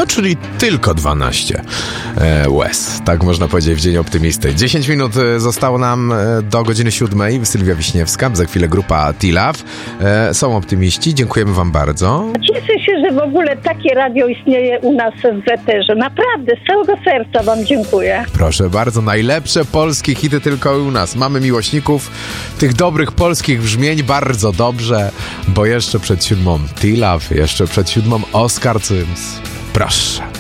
czyli tylko 12 łez. Tak można powiedzieć w Dzień Optymisty. 10 minut zostało nam do godziny 7. Sylwia Wiśniewska, za chwilę grupa T-Love. Są optymiści, dziękujemy wam bardzo. Cieszę się, że w ogóle takie radio istnieje u nas w eterze. Naprawdę, z całego serca wam dziękuję. Proszę bardzo, najlepsze polskie hity tylko u nas. Mamy miłośników tych dobrych polskich brzmień, bardzo dobrze, bo jeszcze przed 7 T-Love, jeszcze przed 7 Oscar Sims. Proszę.